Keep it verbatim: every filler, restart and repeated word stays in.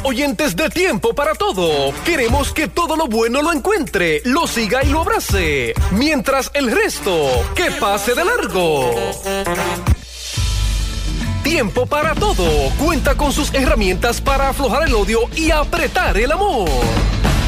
oyentes de Tiempo para Todo, queremos que todo lo bueno lo encuentre, lo siga y lo abrace, mientras el resto, que pase de largo. Tiempo para Todo cuenta con sus herramientas para aflojar el odio y apretar el amor.